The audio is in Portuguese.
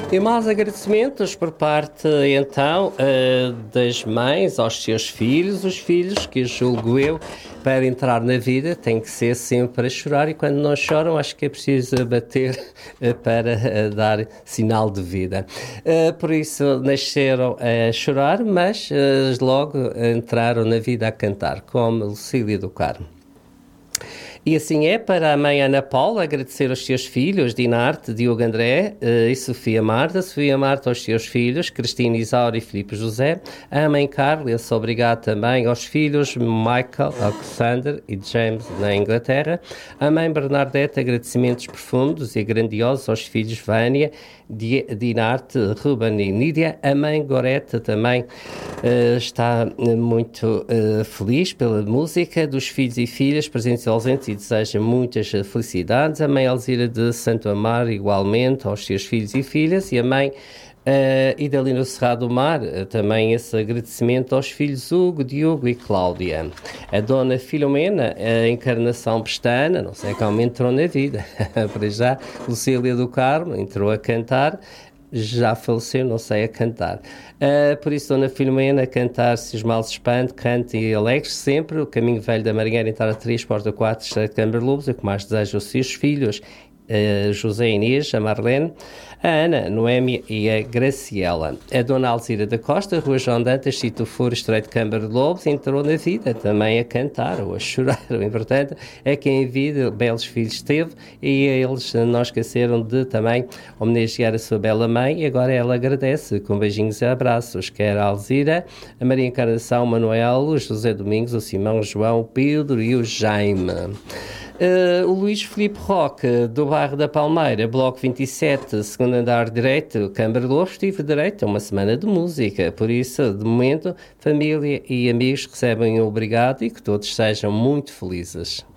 E mais agradecimentos por parte, então, das mães aos seus filhos, os filhos que, julgo eu, para entrar na vida tem que ser sempre a chorar, e quando não choram acho que é preciso bater para dar sinal de vida. Por isso nasceram a chorar, mas logo entraram na vida a cantar, como Lucília do Carmo. E assim é para a mãe Ana Paula agradecer aos seus filhos, Dinarte, Diogo André e Sofia Marta aos seus filhos, Cristina Isaura e Filipe José, a mãe Carla, se obrigado também aos filhos Michael, Alexander e James na Inglaterra, a mãe Bernadette, agradecimentos profundos e grandiosos aos filhos Vânia, Dinarte, Ruben e Nídia, a mãe Gorete também está muito feliz pela música dos filhos e filhas presentes e ausentes e deseja muitas felicidades. A mãe Alzira de Santo Amaro, igualmente, aos seus filhos e filhas, e a mãe Idalina Cerrado do Mar, também esse agradecimento aos filhos Hugo, Diogo e Cláudia. A dona Filomena, a encarnação pestana, não sei como entrou na vida, para já, Lucília do Carmo, entrou a cantar, já faleceu, não sei a cantar. Por isso, Dona Filomena, a cantar Se os Males Espante, cante e alegre sempre. O caminho velho da Marinheira, entrar a 3, porta 4, Estreito de Câmara Lobos. O que mais desejo aos seus filhos, José Inês, a Marlene, a Ana, Noémia e a Graciela. A Dona Alzira da Costa, Rua João Dantas, Sítio Furo, Estreito de Câmara de Lobos, entrou na vida também a cantar ou a chorar. O importante é que em vida belos filhos teve, e eles não esqueceram de também homenagear a sua bela mãe, e agora ela agradece com beijinhos e abraços, quer a Alzira, a Maria Encarnação, o Manuel, o José Domingos, o Simão, o João, o Pedro e o Jaime. O Luís Filipe Roque, do bairro da Palmeira, Bloco 27, segundo andar direito, Câmara de Lobos, tive direito a uma semana de música. Por isso, de momento, família e amigos recebem um obrigado e que todos sejam muito felizes.